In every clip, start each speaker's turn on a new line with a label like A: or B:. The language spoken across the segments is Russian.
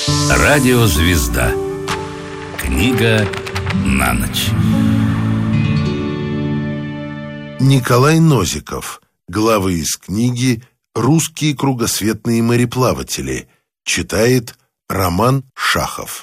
A: Радиозвезда. Книга на ночь.
B: Николай Нозиков. Главы из книги «Русские кругосветные мореплаватели». Читает Роман Шахов.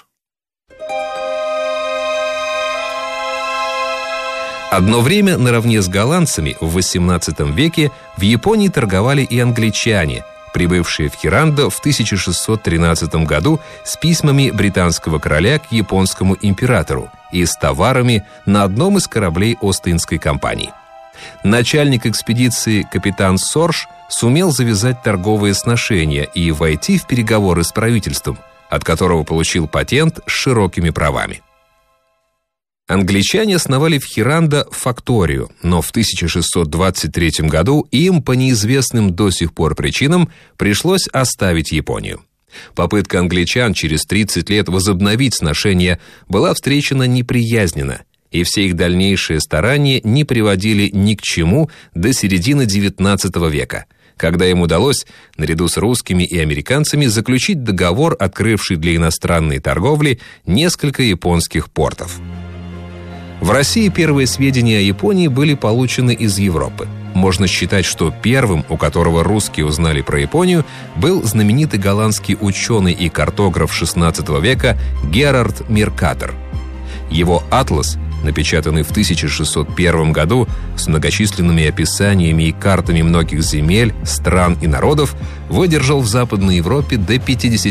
C: Одно время наравне с голландцами в XVIII веке в Японии торговали и англичане, прибывшие в Хирандо в 1613 году с письмами британского короля к японскому императору и с товарами на одном из кораблей Остинской компании. Начальник экспедиции капитан Сорж сумел завязать торговые сношения и войти в переговоры с правительством, от которого получил патент с широкими правами. Англичане основали в Хирандо факторию, но в 1623 году им по неизвестным до сих пор причинам пришлось оставить Японию. Попытка англичан через 30 лет возобновить сношения была встречена неприязненно, и все их дальнейшие старания не приводили ни к чему до середины XIX века, когда им удалось, наряду с русскими и американцами, заключить договор, открывший для иностранной торговли несколько японских портов. В России первые сведения о Японии были получены из Европы. Можно считать, что первым, у которого русские узнали про Японию, был знаменитый голландский ученый и картограф XVI века Герард Меркатор. Его «Атлас», напечатанный в 1601 году с многочисленными описаниями и картами многих земель, стран и народов, выдержал в Западной Европе до 50